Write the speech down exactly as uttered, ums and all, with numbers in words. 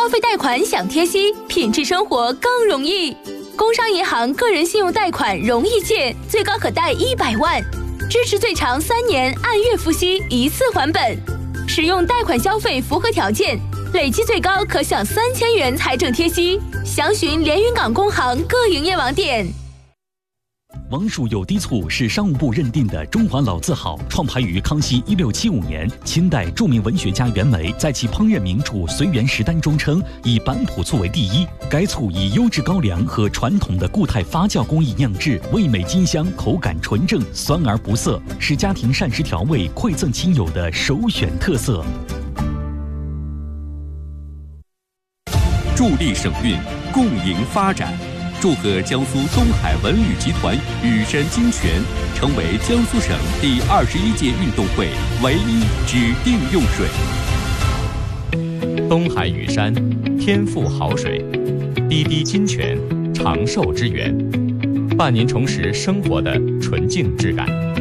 消费贷款享贴息，品质生活更容易。工商银行个人信用贷款容易借，最高可贷一百万，支持最长三年，按月付息，一次还本。使用贷款消费符合条件，累计最高可享三千元财政贴息。详询连云港工行各营业网点。 王蜀有滴醋是商务部认定的中华老字号，创排于康熙一六七五年。清代著名文学家袁枚在其烹饪名著《随园食单》中称，以板浦醋为第一。该醋以优质高粱和传统的固态发酵工艺酿制，味美津香，口感纯正，酸而不涩，是家庭膳食调味馈赠亲友的首选特色。 助力省运，共赢发展。祝贺江苏东海文旅集团羽山金泉成为江苏省第二十一届运动会唯一指定用水。 东海羽山，天赋好水；滴滴金泉，长寿之源，伴您重拾生活的纯净质感。